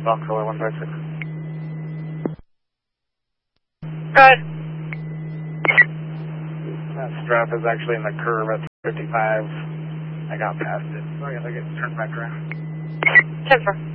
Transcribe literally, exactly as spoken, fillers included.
Box color one five six. Good. That strap is actually in the curve at fifty-five. I got past it, so I gotta get turned back around. ten four.